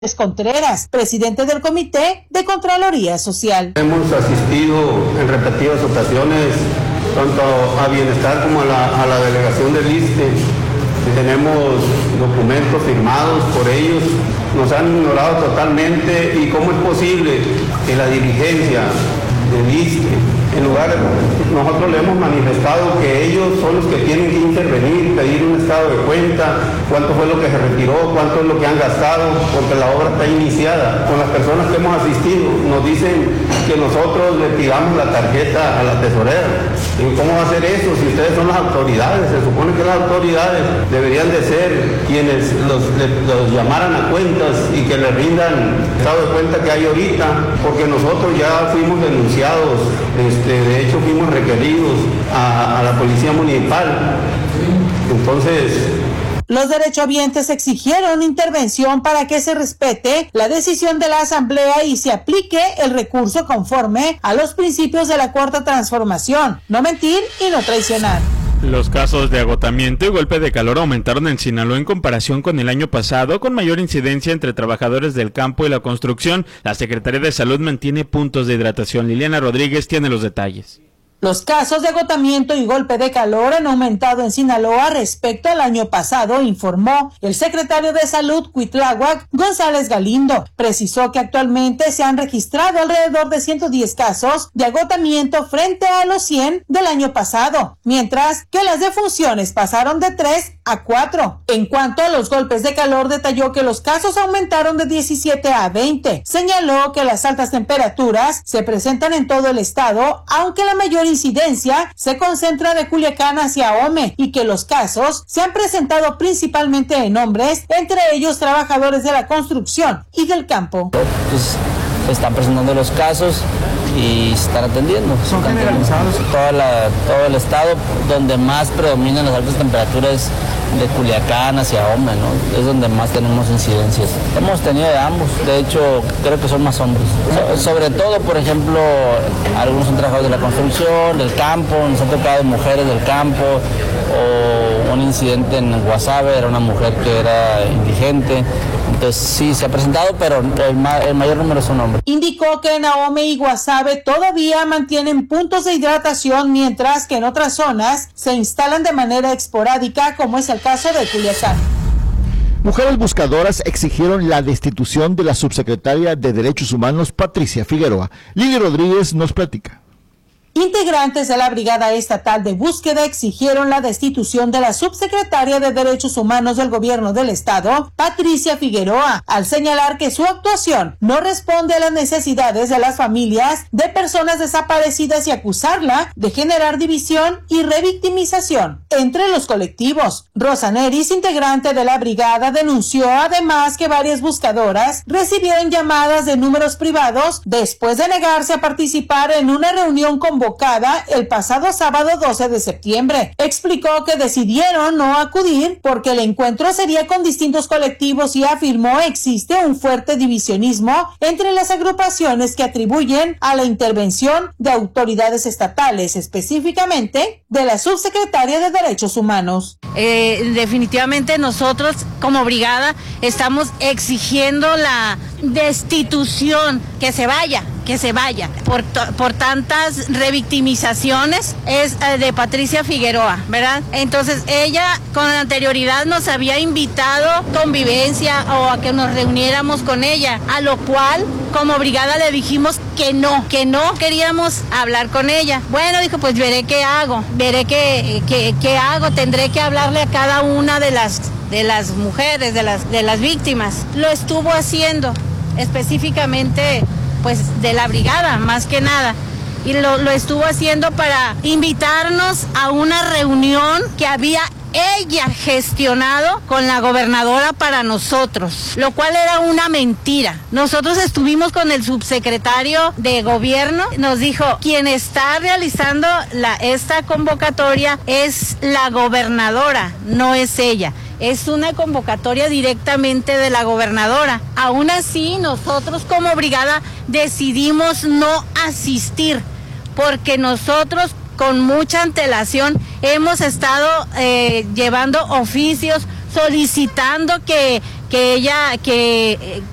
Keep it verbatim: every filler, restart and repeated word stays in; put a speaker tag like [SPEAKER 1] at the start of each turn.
[SPEAKER 1] Contreras, presidente del Comité de Contraloría Social.
[SPEAKER 2] Hemos asistido en repetidas ocasiones tanto a Bienestar como a la, a la delegación del ISSSTE. Tenemos documentos firmados por ellos, nos han ignorado totalmente. ¿Y cómo es posible que la dirigencia del ISSSTE, en lugar de, nosotros le hemos manifestado que ellos son los que tienen que intervenir, pedir un estado de cuenta, cuánto fue lo que se retiró, cuánto es lo que han gastado, porque la obra está iniciada. Con las personas que hemos asistido nos dicen que nosotros le pidamos la tarjeta a la tesorera. ¿Y cómo va a ser eso si ustedes son las autoridades? Se supone que las autoridades deberían de ser quienes los, los llamaran a cuentas y que le rindan estado de cuenta que hay ahorita, porque nosotros ya fuimos denunciados. Este, de hecho fuimos requeridos a, a la policía municipal. Entonces,
[SPEAKER 1] los derechohabientes exigieron intervención para que se respete la decisión de la Asamblea y se aplique el recurso conforme a los principios de la Cuarta Transformación: no mentir y no traicionar.
[SPEAKER 3] Los casos de agotamiento y golpe de calor aumentaron en Sinaloa en comparación con el año pasado, con mayor incidencia entre trabajadores del campo y la construcción. La Secretaría de Salud mantiene puntos de hidratación. Liliana Rodríguez tiene los detalles.
[SPEAKER 1] Los casos de agotamiento y golpe de calor han aumentado en Sinaloa respecto al año pasado, informó el secretario de Salud Cuitláhuac González Galindo. Precisó que actualmente se han registrado alrededor de ciento diez casos de agotamiento frente a los cien del año pasado, mientras que las defunciones pasaron de tres a cuatro. En cuanto a los golpes de calor, detalló que los casos aumentaron de diecisiete a veinte. Señaló que las altas temperaturas se presentan en todo el estado, aunque la mayor incidencia se concentra de Culiacán hacia Ome y que los casos se han presentado principalmente en hombres, entre ellos trabajadores de la construcción y del campo.
[SPEAKER 4] Pues se están presentando los casos y se están atendiendo. ¿Son generalizados? Toda la, todo el estado, donde más predominan las altas temperaturas de Culiacán hacia Ome, ¿no? Es donde más tenemos incidencias. Hemos tenido de ambos, de hecho creo que son más hombres. So, sobre todo, por ejemplo, algunos son trabajadores de la construcción, del campo, nos han tocado mujeres del campo, o un incidente en Guasave, era una mujer que era indigente. Entonces sí se ha presentado, pero el, ma el mayor número son hombres.
[SPEAKER 1] Indicó que en Ahome y Guasave todavía mantienen puntos de hidratación, mientras que en otras zonas se instalan de manera esporádica, como es el caso de Culiacán.
[SPEAKER 5] Mujeres buscadoras exigieron la destitución de la subsecretaria de Derechos Humanos, Patricia Figueroa. Lili Rodríguez nos platica.
[SPEAKER 1] Integrantes de la Brigada Estatal de Búsqueda exigieron la destitución de la subsecretaria de Derechos Humanos del Gobierno del Estado, Patricia Figueroa, al señalar que su actuación no responde a las necesidades de las familias de personas desaparecidas y acusarla de generar división y revictimización entre los colectivos. Rosa Neris, integrante de la brigada, denunció además que varias buscadoras recibieron llamadas de números privados después de negarse a participar en una reunión con convocada el pasado sábado doce de septiembre. Explicó que decidieron no acudir porque el encuentro sería con distintos colectivos y afirmó existe un fuerte divisionismo entre las agrupaciones que atribuyen a la intervención de autoridades estatales, específicamente de la subsecretaria de Derechos Humanos.
[SPEAKER 6] Eh, definitivamente nosotros como brigada estamos exigiendo la destitución, que se vaya, que se vaya, por, por tantas revictimizaciones es eh, de Patricia Figueroa, ¿verdad? Entonces ella con anterioridad nos había invitado convivencia o a que nos reuniéramos con ella, a lo cual como brigada le dijimos que no, que no queríamos hablar con ella. Bueno, dijo, pues veré qué hago, veré qué, qué, qué hago, tendré que hablarle a cada una de las, de las mujeres, de las, de las víctimas. Lo estuvo haciendo, específicamente pues de la brigada, más que nada, y lo, lo estuvo haciendo para invitarnos a una reunión que había ella gestionado con la gobernadora para nosotros, lo cual era una mentira. Nosotros estuvimos con el subsecretario de gobierno, nos dijo, quien está realizando la, esta convocatoria es la gobernadora, no es ella. Es una convocatoria directamente de la gobernadora. Aún así, nosotros como brigada decidimos no asistir, porque nosotros con mucha antelación hemos estado eh, llevando oficios solicitando que, que ella, que,